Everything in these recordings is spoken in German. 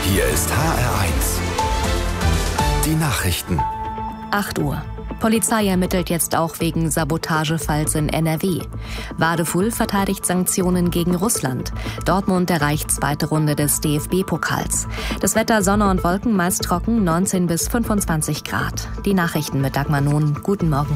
Hier ist HR1. Die Nachrichten. 8 Uhr. Polizei ermittelt jetzt auch wegen Sabotagefalls in NRW. Wadefull verteidigt Sanktionen gegen Russland. Dortmund erreicht zweite Runde des DFB-Pokals. Das Wetter Sonne und Wolken meist trocken, 19 bis 25 Grad. Die Nachrichten mit Dagmar Nohn. Guten Morgen.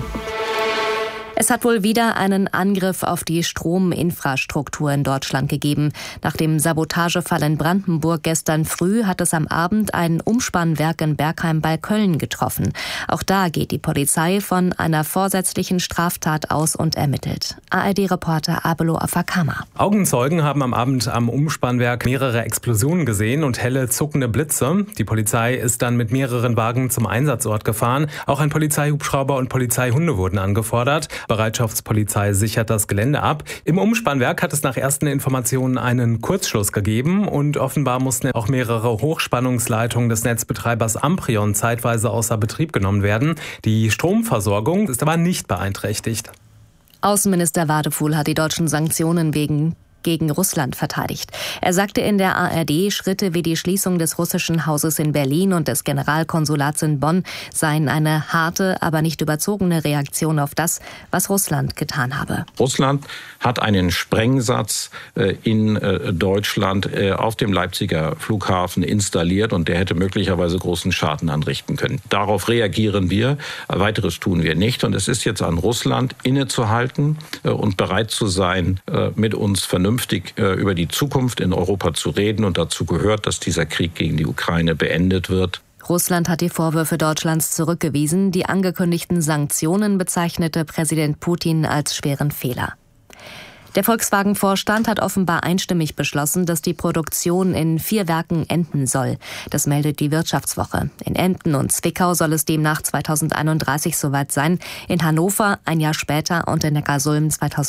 Es hat wohl wieder einen Angriff auf die Strominfrastruktur in Deutschland gegeben. Nach dem Sabotagefall in Brandenburg gestern früh hat es am Abend ein Umspannwerk in Bergheim bei Köln getroffen. Auch da geht die Polizei von einer vorsätzlichen Straftat aus und ermittelt. ARD-Reporter Abelo Afakama. Augenzeugen haben am Abend am Umspannwerk mehrere Explosionen gesehen und helle zuckende Blitze. Die Polizei ist dann mit mehreren Wagen zum Einsatzort gefahren. Auch ein Polizeihubschrauber und Polizeihunde wurden angefordert. Bereitschaftspolizei sichert das Gelände ab. Im Umspannwerk hat es nach ersten Informationen einen Kurzschluss gegeben und offenbar mussten auch mehrere Hochspannungsleitungen des Netzbetreibers Amprion zeitweise außer Betrieb genommen werden. Die Stromversorgung ist aber nicht beeinträchtigt. Außenminister Wadefull hat die deutschen Sanktionen gegen Russland verteidigt. Er sagte in der ARD, Schritte wie die Schließung des russischen Hauses in Berlin und des Generalkonsulats in Bonn seien eine harte, aber nicht überzogene Reaktion auf das, was Russland getan habe. Russland hat einen Sprengsatz in Deutschland auf dem Leipziger Flughafen installiert und der hätte möglicherweise großen Schaden anrichten können. Darauf reagieren wir. Weiteres tun wir nicht. Und es ist jetzt an Russland, innezuhalten und bereit zu sein, mit uns vernünftig über die Zukunft in Europa zu reden. Und dazu gehört, dass dieser Krieg gegen die Ukraine beendet wird. Russland hat die Vorwürfe Deutschlands zurückgewiesen. Die angekündigten Sanktionen bezeichnete Präsident Putin als schweren Fehler. Der Volkswagen-Vorstand hat offenbar einstimmig beschlossen, dass die Produktion in 4 Werken enden soll. Das meldet die Wirtschaftswoche. In Emden und Zwickau soll es demnach 2031 soweit sein, in Hannover ein Jahr später und in Neckarsulm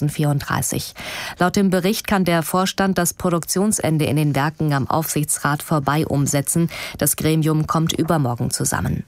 2034. Laut dem Bericht kann der Vorstand das Produktionsende in den Werken am Aufsichtsrat vorbei umsetzen. Das Gremium kommt übermorgen zusammen.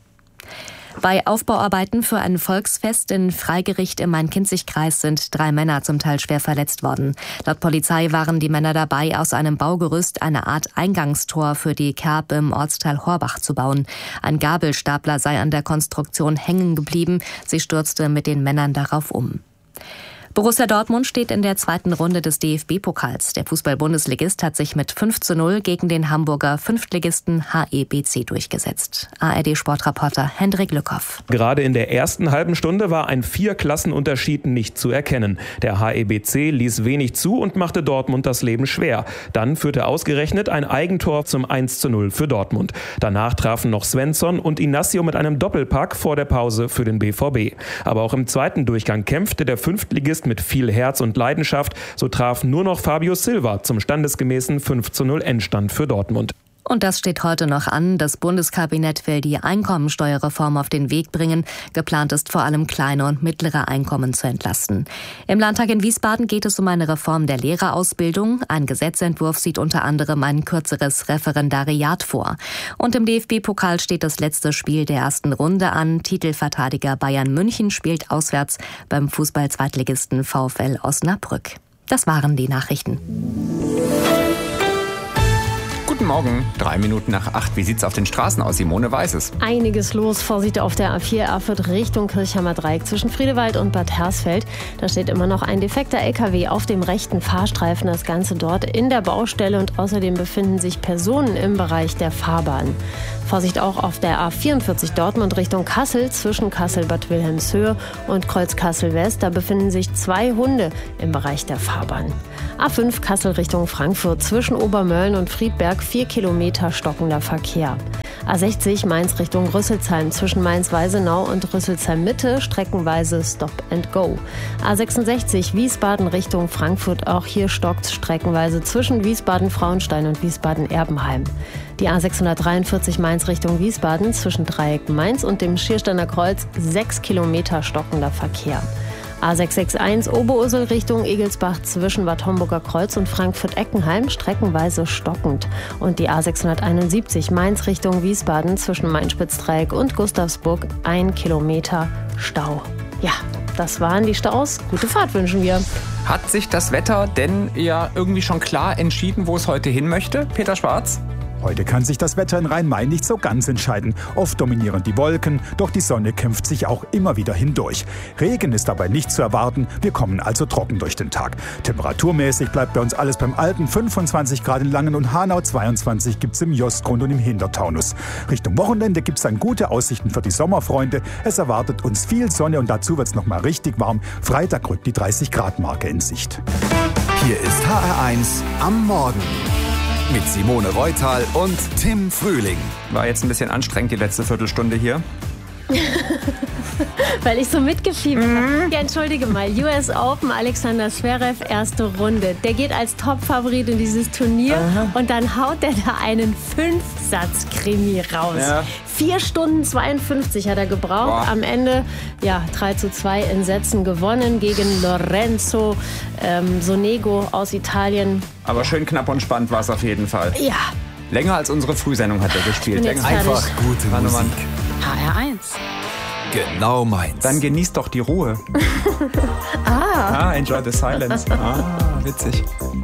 Bei Aufbauarbeiten für ein Volksfest in Freigericht im Main-Kinzig-Kreis sind 3 Männer zum Teil schwer verletzt worden. Laut Polizei waren die Männer dabei, aus einem Baugerüst eine Art Eingangstor für die Kerb im Ortsteil Horbach zu bauen. Ein Gabelstapler sei an der Konstruktion hängen geblieben. Sie stürzte mit den Männern darauf um. Borussia Dortmund steht in der zweiten Runde des DFB-Pokals. Der Fußball-Bundesligist hat sich mit 5:0 gegen den Hamburger Fünftligisten HEBC durchgesetzt. ARD-Sportreporter Hendrik Lückhoff. Gerade in der ersten halben Stunde war ein 4-Klassenunterschied nicht zu erkennen. Der HEBC ließ wenig zu und machte Dortmund das Leben schwer. Dann führte ausgerechnet ein Eigentor zum 1:0 für Dortmund. Danach trafen noch Svensson und Inacio mit einem Doppelpack vor der Pause für den BVB. Aber auch im zweiten Durchgang kämpfte der Fünftligist mit viel Herz und Leidenschaft. So traf nur noch Fabio Silva zum standesgemäßen 5:0 Endstand für Dortmund. Und das steht heute noch an. Das Bundeskabinett will die Einkommensteuerreform auf den Weg bringen. Geplant ist vor allem kleine und mittlere Einkommen zu entlasten. Im Landtag in Wiesbaden geht es um eine Reform der Lehrerausbildung. Ein Gesetzentwurf sieht unter anderem ein kürzeres Referendariat vor. Und im DFB-Pokal steht das letzte Spiel der ersten Runde an. Titelverteidiger Bayern München spielt auswärts beim Fußball-Zweitligisten VfL Osnabrück. Das waren die Nachrichten. Guten Morgen, 3 Minuten nach 8. Wie sieht's auf den Straßen aus? Simone weiß es. Einiges los. Vorsicht auf der A4 Erfurt Richtung Kirchheimer Dreieck zwischen Friedewald und Bad Hersfeld. Da steht immer noch ein defekter LKW auf dem rechten Fahrstreifen. Das Ganze dort in der Baustelle und außerdem befinden sich Personen im Bereich der Fahrbahn. Vorsicht auch auf der A44 Dortmund Richtung Kassel zwischen Kassel-Bad Wilhelmshöhe und Kreuz-Kassel-West. Da befinden sich 2 Hunde im Bereich der Fahrbahn. A5 Kassel Richtung Frankfurt zwischen Obermölln und Friedberg 4 Kilometer stockender Verkehr. A60 Mainz Richtung Rüsselsheim zwischen Mainz-Weisenau und Rüsselsheim-Mitte streckenweise Stop and Go. A66 Wiesbaden Richtung Frankfurt, auch hier stockt streckenweise zwischen Wiesbaden-Frauenstein und Wiesbaden-Erbenheim. Die A643 Mainz Richtung Wiesbaden zwischen Dreieck Mainz und dem Schiersteiner Kreuz 6 Kilometer stockender Verkehr. A661 Oberursel Richtung Egelsbach zwischen Bad Homburger Kreuz und Frankfurt-Eckenheim streckenweise stockend. Und die A671 Mainz Richtung Wiesbaden zwischen Main-Spitz-Dreieck und Gustavsburg 1 Kilometer Stau. Ja, das waren die Staus. Gute Fahrt wünschen wir. Hat sich das Wetter denn ja irgendwie schon klar entschieden, wo es heute hin möchte? Peter Schwarz? Heute kann sich das Wetter in Rhein-Main nicht so ganz entscheiden. Oft dominieren die Wolken, doch die Sonne kämpft sich auch immer wieder hindurch. Regen ist dabei nicht zu erwarten, wir kommen also trocken durch den Tag. Temperaturmäßig bleibt bei uns alles beim Alten, 25 Grad in Langen und Hanau, 22 gibt's im Jostgrund und im Hintertaunus. Richtung Wochenende gibt's dann gute Aussichten für die Sommerfreunde. Es erwartet uns viel Sonne und dazu wird's noch mal richtig warm. Freitag rückt die 30-Grad-Marke in Sicht. Hier ist HR1 am Morgen. Mit Simone Reutal und Tim Frühling. War jetzt ein bisschen anstrengend, die letzte Viertelstunde hier. Weil ich so mitgefiebert habe. Ja, entschuldige mal. US Open, Alexander Zverev, erste Runde. Der geht als Top-Favorit in dieses Turnier und dann haut der da einen 5-Satz-Krimi raus. Ja. 4 Stunden 52 hat er gebraucht. Boah. Am Ende 3:2 in Sätzen gewonnen gegen Lorenzo Sonego aus Italien. Aber schön knapp und spannend war es auf jeden Fall. Ja. Länger als unsere Frühsendung hat er gespielt. Einfach gute Musik. HR1. Genau meins. Dann genießt doch die Ruhe. Enjoy the silence. Witzig.